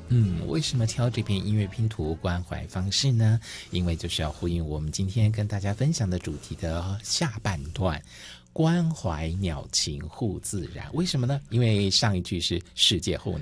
为什么挑这篇音乐拼图关怀方式呢？因为就是要呼应我们今天跟大家分享的主题的下半段，关怀鸟禽护自然。为什么呢？因为上一句是世界候鸟